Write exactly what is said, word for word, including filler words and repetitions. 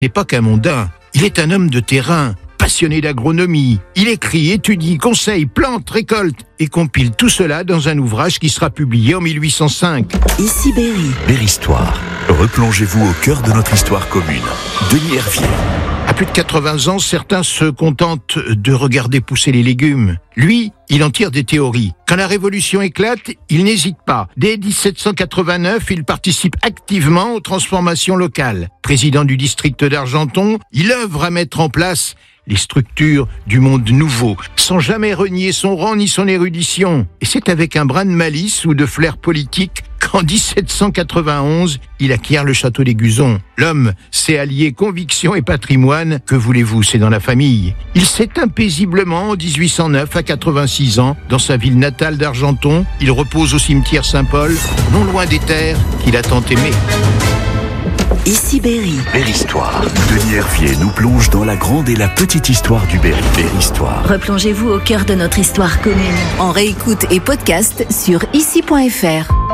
n'est pas qu'un mondain, il est un homme de terrain, passionné d'agronomie. Il écrit, étudie, conseille, plante, récolte et compile tout cela dans un ouvrage qui sera publié en mille huit cent cinq. Ici Berry. Berry-Histoire. Replongez-vous au cœur de notre histoire commune. Denis Hervier. À plus de quatre-vingts ans, certains se contentent de regarder pousser les légumes. Lui, il en tire des théories. Quand la Révolution éclate, il n'hésite pas. Dès dix-sept cent quatre-vingt-neuf, il participe activement aux transformations locales. Président du district d'Argenton, il œuvre à mettre en place les structures du monde nouveau, sans jamais renier son rang ni son érudition. Et c'est avec un brin de malice ou de flair politique qu'en dix-sept cent quatre-vingt-onze, il acquiert le château des Guzons. L'homme sait allier conviction et patrimoine. Que voulez-vous, c'est dans la famille. Il s'éteint paisiblement en dix-huit cent neuf à quatre-vingt-six ans, dans sa ville natale d'Argenton. Il repose au cimetière Saint-Paul, non loin des terres qu'il a tant aimées. Ici Berry. Berry-Histoire. Denis Hervier nous plonge dans la grande et la petite histoire du Berry. Berry-Histoire. Replongez-vous au cœur de notre histoire commune. En réécoute et podcast sur ici point f r.